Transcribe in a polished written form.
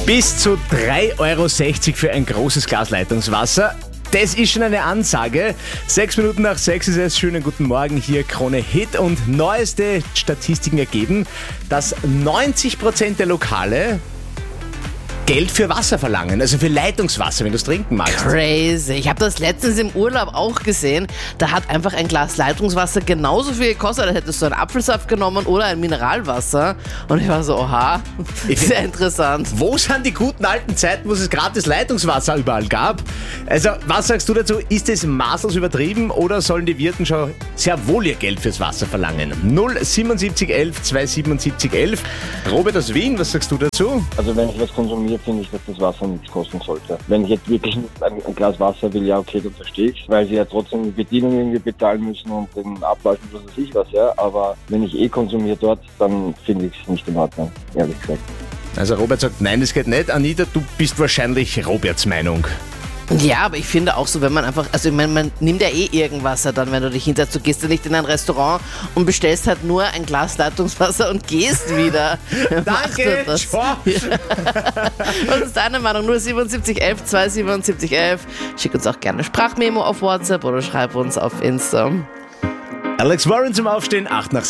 Bis zu 3,60 € für ein großes Glas Leitungswasser. Das ist schon eine Ansage. 6 Minuten nach 6 ist es. Schönen guten Morgen, hier Krone Hit. Und neueste Statistiken ergeben, dass 90% der Lokale Geld für Wasser verlangen, also für Leitungswasser, wenn du es trinken magst. Crazy. Ich habe das letztens im Urlaub auch gesehen. Da hat einfach ein Glas Leitungswasser genauso viel gekostet. Da hättest du einen Apfelsaft genommen oder ein Mineralwasser. Und ich war so, oha, sehr interessant. Wo sind die guten alten Zeiten, wo es gratis Leitungswasser überall gab? Also, was sagst du dazu? Ist es maßlos übertrieben oder sollen die Wirten schon sehr wohl ihr Geld fürs Wasser verlangen? 07711 27711. Robert aus Wien, was sagst du dazu? Also wenn ich was konsumiere, finde ich, dass das Wasser nichts kosten sollte. Wenn ich jetzt wirklich ein Glas Wasser will, ja okay, dann verstehe ich, weil sie ja trotzdem die Bedienung irgendwie bezahlen müssen und den Abwasch und was weiß ich was, ja. Aber wenn ich konsumiere dort, dann finde ich es nicht in Ordnung, ehrlich gesagt. Also Robert sagt, nein, das geht nicht. Anita, du bist wahrscheinlich Roberts Meinung. Ja, aber ich finde auch so, wenn man einfach, also ich meine, man nimmt ja irgendwas dann, wenn du dich hinsetzt. Du gehst ja nicht in ein Restaurant und bestellst halt nur ein Glas Leitungswasser und gehst wieder. Danke, ciao. Was ist deine Meinung? 07711 27711. Schick uns auch gerne Sprachmemo auf WhatsApp oder schreib uns auf Insta. Alex Warren zum Aufstehen, 8 nach 6.